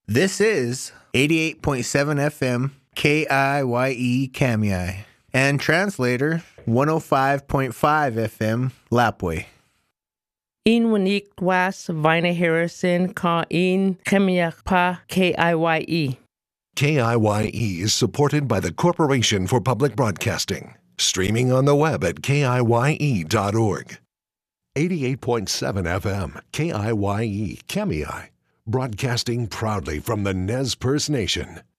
This is 88.7 FM KIYE Kamiyai and translator 105.5 FM Lapway. Inwanik was Vina Harrison ka in Kamiyak pa KIYE. KIYE is supported by the Corporation for Public Broadcasting, streaming on the web at KIYE.org. 88.7 FM KIYE Kamiyai, broadcasting proudly from the Nez Perce Nation.